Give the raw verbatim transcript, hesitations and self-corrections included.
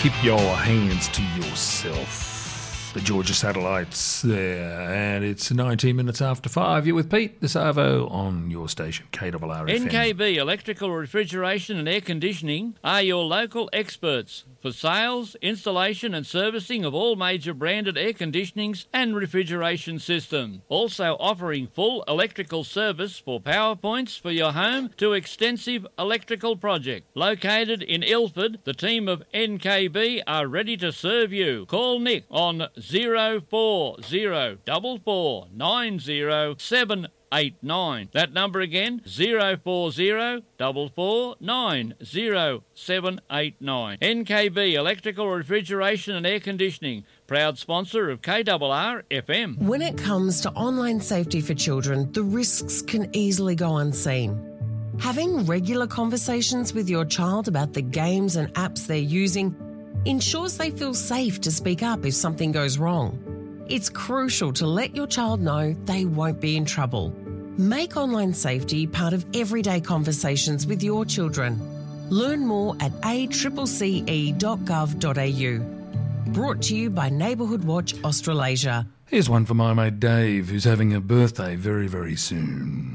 keep your hands to yourself. The Georgia Satellites there, and it's nineteen minutes after five. You're with Pete, the Savo, on your station, K R R F M. N K B Electrical, Refrigeration and Air Conditioning are your local experts for sales, installation and servicing of all major branded air conditionings and refrigeration systems. Also offering full electrical service for power points for your home to extensive electrical project. Located in Ilford, the team of N K B are ready to serve you. Call Nick on zero four zero four four nine zero seven eight nine. That number again, zero four zero four four nine zero seven eight nine. N K B Electrical, Refrigeration and Air Conditioning, proud sponsor of K R R F M. When it comes to online safety for children, the risks can easily go unseen. Having regular conversations with your child about the games and apps they're using ensures they feel safe to speak up if something goes wrong. It's crucial to let your child know they won't be in trouble. Make online safety part of everyday conversations with your children. Learn more at a c c c e dot gov dot a u. Brought to you by Neighbourhood Watch Australasia. Here's one for my mate Dave, who's having a birthday very, very soon.